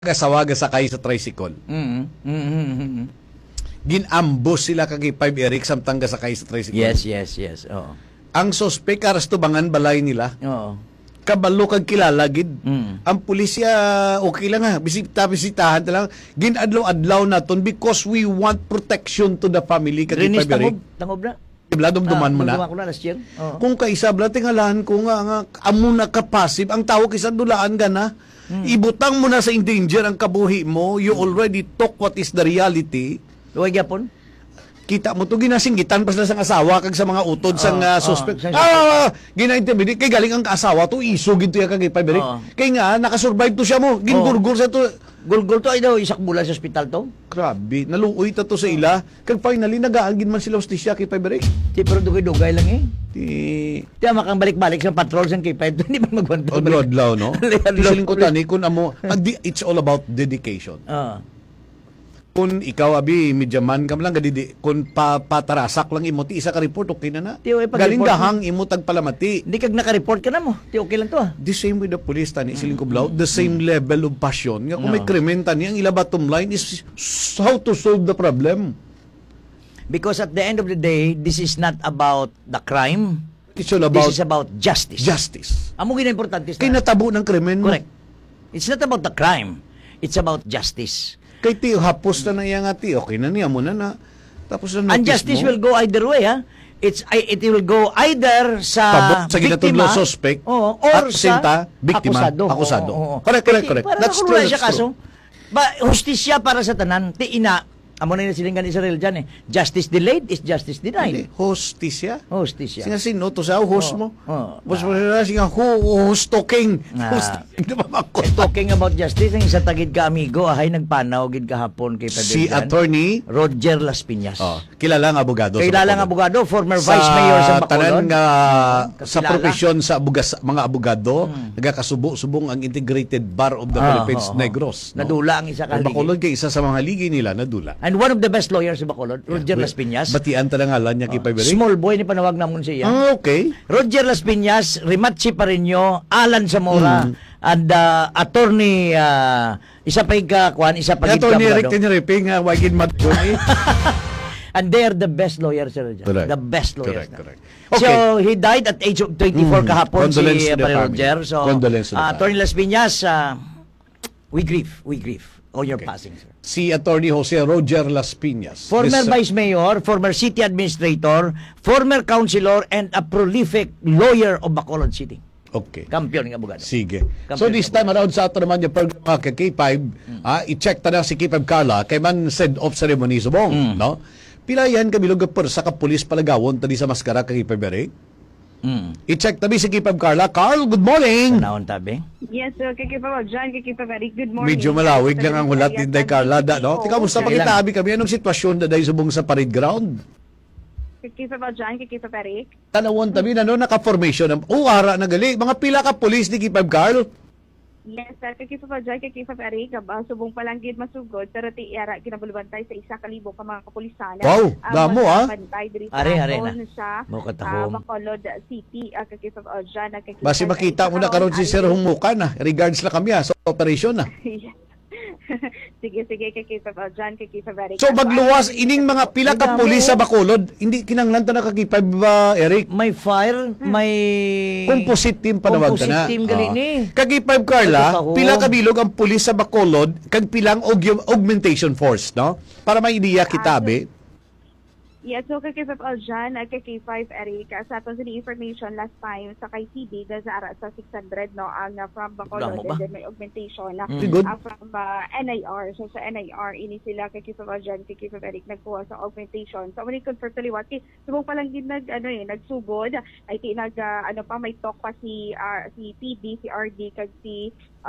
Kasawaga sakay sa tricycle. Ginambos sila kay 5 Eric samtang gasakay sa tricycle. Yes. Oo. Ang suspect aras tubangan balay nila. Oo. Kabalo kag kilala gid. Ang pulisya okay lang ha. Bisitahan ta lang. Ginadlaw-adlaw naton because we want protection to the family kag 5 Eric. Tangob na. Duman mo na. Duman ko na last year. Oo. Kung kaisa bla tingalan ko nga amo na kapasib ang tawo kisa dulaan gana. Ibutang mo na sa endanger ang kabuhi mo. You already talk what is the reality. Luwag yapon. Kita mo to ginasinggitan pa sila sa asawa kag sa mga utod sang suspect. Gina-intimidate kay galing ang asawa to iso gito ya kag Pabrik. Kay nga nakasurvive to siya mo. Gingurgur sa to. Gulgul to ay daw isak bulan sa ospital to. Grabe, naluoy ta to sa ila. Kag finally nagaagid man sila hostisya kay Pabrik. Di pero dugay-dugay lang eh. Di makang balik-balik sa patrol sang K5 hindi man magwanta. Odlaw no. Siling ko tani kun amo it's all about dedication. Kung ikaw abi medyaman ka lang gadidi kun patarasak lang imo ti isa ka report okay na. Galing dahang imo tagpalamati. Hindi kag naka-report ka na mo. Ti okay lang to. The same with the police tani siling ko blaw, the same level of passion. Nga kung may krimen tani ang ila bottom line is how to solve the problem. Because at the end of the day, this is not about the crime. It's all about this is about justice. Justice. Amo gina-importante kay natabo ng krimen mo. Correct. It's not about the crime. It's about justice. Kay ti hapos na iya nga ti okay na niya mo na tapos na and justice will go either way ha. It will go either sa ginatudlo suspect or sa biktima akusado. Correct. That's true. Kaso ba hustisya para sa tanan ti ina amo na silingan Israel dyan eh. Justice delayed is justice denied. Hostisya? Hostisya. Singa sino to sa host mo? Boss mo na singa host talking. Talking about justice, ang isa tagid ka amigo, ahay nagpanaw gid kahapon kay Padre. Si attorney Roger Las Piñas. Kilala nga abogado. Kilala nga abogado, former vice mayor sa Bacolod. Tanan nga sa profesyon sa mga abogado, nagakasubo-subong ang Integrated Bar of the Philippines Negros. Nadula ang isa ka Bacolod kay isa sa mga ligi nila nadula. And one of the best lawyers sa Bacolod, Roger Las Piñas. Batian ta nga lang niya kay Pabrik. Small boy ni panawag namon siya. Okay. Roger Las Piñas, Rimachi Pareño, Alan Zamora, and attorney isa pa higka isa pa higka attorney Rick Tiniriping wagin matuni. And they are the best lawyers sir. The best lawyers. Correct. Okay. So he died at age of 24 kahapon si Roger. So attorney Las Piñas, we grieve on your passing, sir. Si Attorney Jose Roger Las Piñas. Former Vice Mayor, former City Administrator, former Councilor, and a prolific lawyer of Bacolod City. Okay. Kampiyon ng abogado. Sige. So this time around sa ato naman yung program kay K5, i-check ta na si K5 Carla, kay man send-off ceremony subong, no? Pilayan kami lugar sa kapulis palagawon tadi sa maskara kay K5 Eric. I-check tabi si K5 Carla. Carl, good morning! Panahon tabi? Yes, sir. Kikipapa John, kikipapa Eric. Good morning. Medyo malawig lang ang hulat ni Carla, no? Tika, musta pakitabi kami? Anong sitwasyon na dahil subong sa parade ground? Kikipapa John, kikipapa Eric. Tanawon tabi na naka-formation. Ara na gali. Mga pila ka pulis ni K5 Carl? Yes, sir. Kikipapa John, kikipapa Eric. Subong palanggid masugod. Pero ti ara kinabulbantay sa 1,000 ka mga kapulisan. Wow, damo Are na. Sa Bacolod City. Kikipapa John, basi makita mo na karon si Sir Humuka na. Regards na kami sa operation na. Sige, kikipapa John, kikipapa Eric. So magluwas ining mga pila ka pulis sa Bacolod, hindi kinanglan ta na kakipag Eric. May fire, may composite team panawag ta na. Composite team gali ni. Kakipag Carla, pila ka bilog ang pulis sa Bacolod kag pilang augmentation force, no? Para may ideya kitabi. Yes, so kikipapa John, kikipapa Eric. Sa aton sini information last time sa kay TB sa 600 no ang from Bacolod and then may augmentation from NIR. So sa NIR ini sila kikipapa John, kikipapa Eric nagkuha sa augmentation. So when confirm taliwati, subong pa lang din nagsugod ay may talk pa si TB, si RD kag si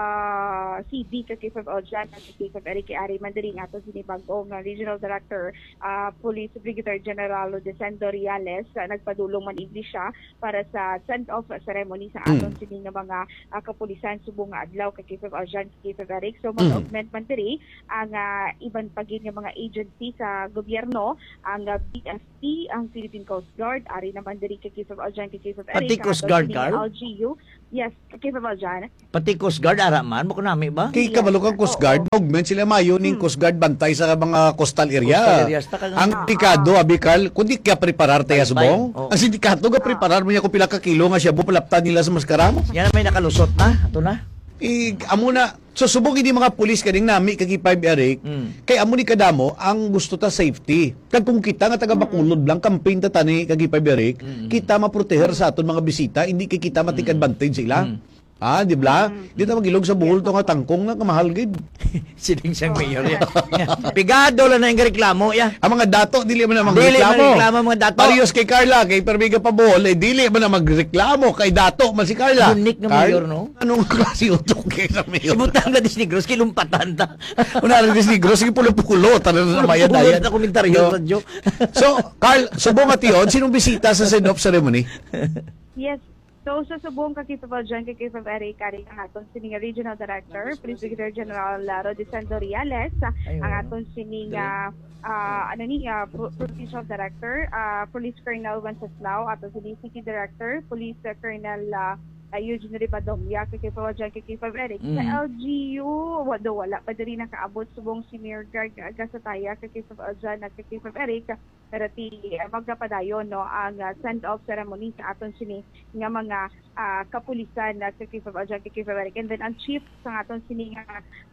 CD kikipapa John, kikipapa Eric ari mandiri ato sini bag-ong Regional Director Police Brigadier General Descendo Riales nagpadulong man igli siya para sa send-off ceremony sa aton sining nga mga kapulisan subong nga adlaw kay Kipap Arjan Kipap Eric. So mag-augment man diri ang iban pagin nga mga agency sa gobyerno, ang BSP, ang Philippine Coast Guard, ari naman diri kay Kipap Arjan Kipap Eric. Pati Coast Guard, Carl? LGU, Yes, capable dyan. Pati Coast Guard, araman, mo kunami ba? Kay kabalukang Coast Guard, augment sila mayo ning Coast Guard bantay sa mga coastal area. Coastal areas, taka nga. Ang sindikato, abi Carl, kundi ka preparar tayo subong. Oo. Ang sindikato ga preparar mo niya kung pila ka kilo nga siya bupalaptan nila sa maskara mo. Yan may nakalusot na, ato na. Amo na, so subong hindi mga pulis kaning nami kagi 5 Eric, kay amo ni kadamo ang gusto ta safety. Kag kung kita nga taga Bacolod lang campaign ta tani kagi 5 Eric, kita maproteher sa aton mga bisita, hindi kay kita matik advantage sila. Ah, di ba? Di ta magilog sa buhol to nga tangkong na kamahal gid. Sining siyang mayor yan. Pigado lang na yung reklamo yan. Ang mga dato dili man na Dili man magreklamo. reklamo mga dato. Parehas kay Carla, kay Permiga pa buhol, dili man na magreklamo kay dato man si Carla. Unique na Carl, mayor, no? Anong klase utok kay sa mayor? Ibutang na Disnegros, kilumpatan ta. Una rin Disnegros, sige pulo-pulo, tanong sa mayan na yan. Na komentaryo, radyo. So, Carl, subong at yun, sinong bisita sa send-off ceremony? Yes. So, sa subong kakipable dyan, kakipable Eric, kari ang aton sining Regional Director, Police Brigadier General Rodicendo Riales, ang aton sining Provincial Director, Police Colonel Wenceslao, aton sining City Director, Police Colonel Eugene Ribadomia, kakipable dyan, kakipable Eric. Sa LGU, wala pa din nakaabot subong si Mayor Greg Gasataya, kakipable dyan, at kakipable Eric, pero magkapadayon no ang send-off ceremony sa aton sini nga mga kapulisan na kakipable dyan, kakipable Eric. And then ang chief sa aton sini nga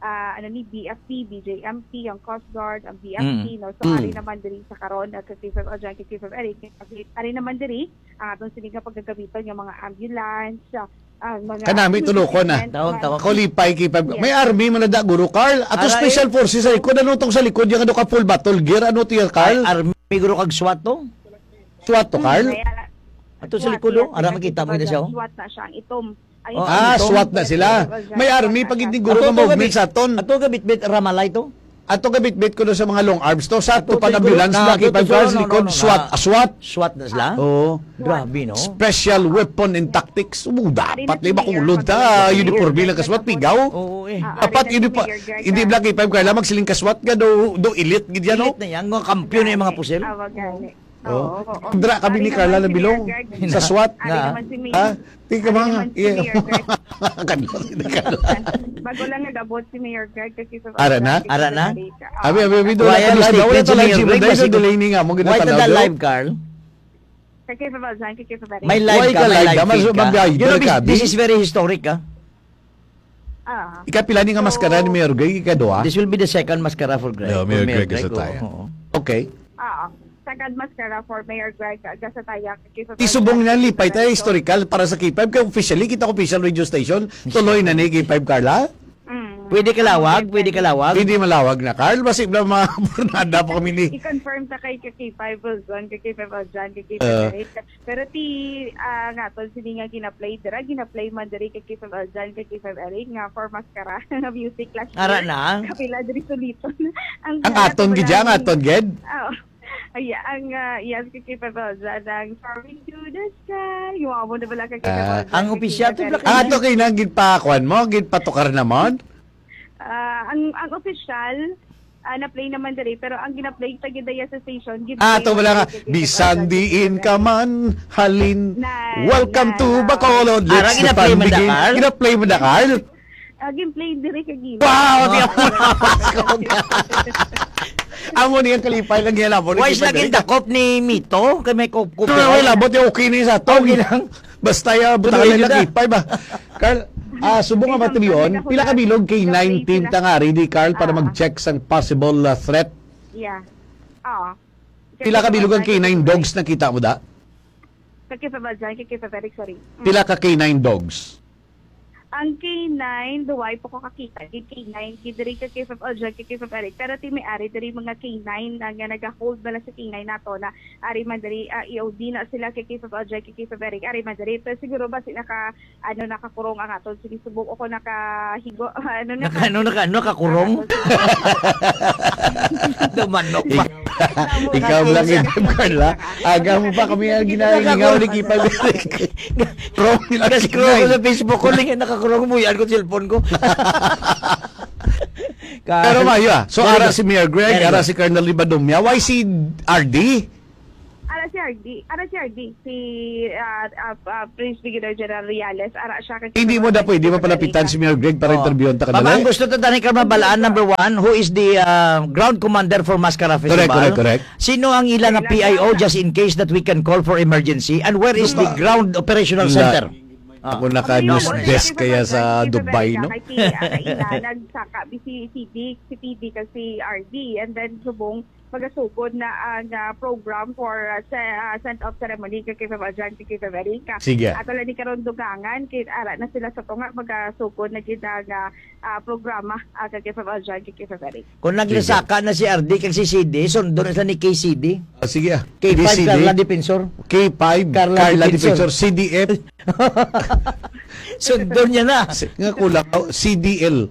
BFP, BJMP, ang Coast Guard, ang BFP, no? So ari naman diri sa karon na kakipable dyan, kakipable Eric. Ari naman diri ang aton sini nga paggagamiton ng mga ambulance, mga Kanami tulokon na. Taon. Kolipay kay may army man na da guru Carl. Ato Ara, special forces sa likod ano tong sa likod yung ano ka full battle gear ano to yung Carl? Army guro kag SWAT to. SWAT to Carl? Ato sa likod oh. Ara makita mo kita siya oh. SWAT na siya ang itom. SWAT na sila. May army pag hindi guro Ato ka movement sa aton. Ato ka bit Ramalay to. Ato ka bitbit ko doon sa mga long arms to sa ato Ato pa siguro- ambulance na, na kay ato Carl siguro, sa likod SWAT, SWAT. SWAT na sila. Oh. Grabe no. Special Weapon and Tactics. Dapat lima kulod ta. Uniform bilang kaswat pigaw. Oo eh. Dapat hindi Black A5 Carla magsiling kaswat nga do elite gid yan no. Elite na yan, mga kampiyon na yung mga pusil. Oh. Dra kami ni Carla na bilong sa SWAT. Nga. Ha? Tika mga. Kanlo si Carla. Bago lang nag-abot si Mayor Greg kasi sa Ara na? Abi do Why na are you live. Wala statement ta live si si Mayor Greg? Monday delay ni nga mo Why gina ta live, Carl? May Why live ka ka, may live? live Damas feed ka. mag-live You know, ka, this Bi? is very historic, ah. Ikapila ni nga maskara ni Mayor Greg ikaduha. This will be the second mascara for Greg. Yeah, for Mayor Greg Gasataya. oo. Okay. Second mascara for Mayor Greg Gasataya. Isubong na lipay tayo historical para sa K5 kaya officially kita official radio station tuloy na ni K5 Carla. Pwede kalawag, pwede kalawag. Hindi malawag na Carl basig na mga burnada pa kami ni. I-confirm ta kay K5 Wilson, kay K5 Aljan, kay K5 Eric. Pero nga to sini nga gina-play man diri kay K5 Aljan, kay K5 Eric nga for mascara nga music class. Ara na. Kapila diri suliton. Ang aton gid ang aton gid. Yes, kay K5 Aljan, ang Soaring to the Sky. Yung amo na bala kay K5 Aljan. Ang opisyal to Black Ang ato kay nang gid pa kwan mo, gid patukar naman. Ang official na-play naman diri pero ang gina-play ta gidaya sa station Ato wala nga bisan diin ka man halin. Welcome to Bacolod. Ara, gina-play mo na, Carl? Gina-play mo na Carl. Game-play diri kay Gino. Wow, di ako amo niya kalipay lang yan amo. Wise lagi dakop ni Mito, kay may kop. Wala, buti okay ni sa to. Okay lang. Basta butang lang laki pa. Carl, subong nga bateryon, pila ka bilog kay 9 team ta nga ready Carl para mag-check sang possible threat. Yeah. Pila ka bilog ang K9 dogs nakita mo da? Kay Fabaljan, kay Eric, sorry. Pila ka K9 dogs? Ang K9, duway po ko kakita. K9, kidiri ka kay Fabaljan, kay Eric. Pero may ari diri mga K9 na nga nag-hold bala sa K9 nato na ari man diri EOD na sila kay Fabaljan, kay Eric. Ari man diri. Pero siguro ba nakakurong ang aton sinisubok ako nakahigo nakakurong? Dumanok pa. Ikaw lang yun, Carla. Aga mo pa kami ang ginahingaw ni Kipa Eric. Nag-scroll ko sa Facebook ko, lang nakakurong mo yan ko cellphone ko. Pero mayo so ara si Mayor Greg, ara si Colonel Ribadomia, why si RD? Ara si si Prince Brigadier General Riales, ara siya kay Hindi mo na pwede mapalapitan si Mayor Greg para interviewin ta Ma'am, ang kanila. gusto to tani ka mabalaan, number one, who is the ground commander for Mascara Festival? Correct. Sino ang ilang PIO just in case that we can call for emergency? And where is the ground operational center? Ako naka-news desk kaya sa Dubai, no? Kay nagsaka si PD kasi RD, and then subong magasugod na ang program for send-off ceremony kay Kifab Aljan, kay Kifab Erika. Sige. At wala ni karon dugangan, kay ara na sila sa tunga magasugod na gid ang programa kay Kifab Aljan, kay Kifab Erika. Kung naglisaka na si RD kag si CD, sundo na sa ni KCD. Sige. K5 Carla Defensor. K5 Carla Defensor. CDF. Sundo niya na. Nga kulang. CDL.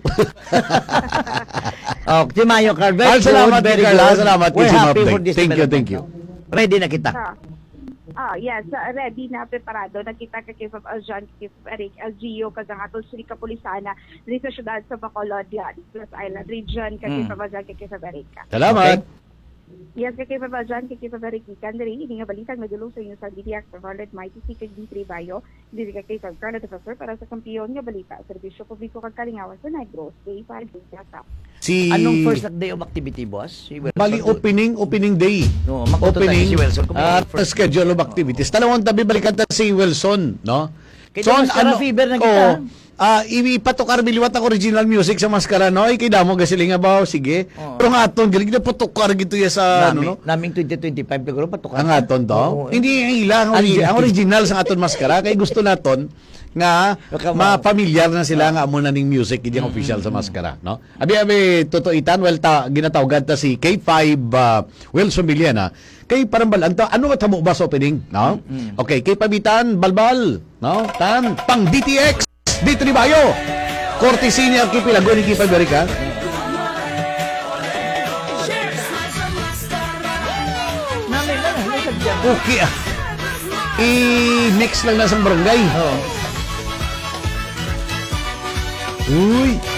Timayo Carver. Salamat, Carla. Salamat. We're happy for this Thank development. you. Ready na kita. Yes, ready na, preparado. Nakita kay Kifab Aljan, kay Kifab Eric, LGU, kagangatol sila kapulisana, dito sa syudad sa Bacolod, Plus Island Region, kay Kifab Aljan, kay Kifab Erika. Salamat. Yes, kay Kifab Aljan, kay Kifab Eric, Kandari, hindi nga balitang nagulong sa inyo sa DDX, Provalent, Mighty C, kay D3 Bayo, hindi kay Kifab Carla Defensor, para sa kampiyon nga balita, serbisyo publiko kag kalingawan sa Negros, Day 5, Anong first day of activity, boss? Bali, opening day. No, opening. Si Wilson. Schedule of activities. Talawang tabi, balikan ta si Wilson, no? Kaya Mascara Fever na kita. Ipatukar biliwat ang original music sa Mascara, no? Ikida mo gasilinga ba? Sige. Pero nga aton, galing na patukar gito ya sa, no? Naming 2025, siguro patukar. Ang aton to? Hindi ang ang original sa aton Mascara. Kaya gusto naton nga mapamilyar na sila nga amo na ning music yung official sa Mascara, no? Abi totoitan ginatawgan ta si K5 Wilson Villena kay parang balanta ano ka tamo ba sa opening, no? Okay, kay pabitan balbal, no? Tan pang DTX D3 Bayo Corte Senior Kipilago ni K5 Erika. Okay. I-next lang na sa barangay. Uy,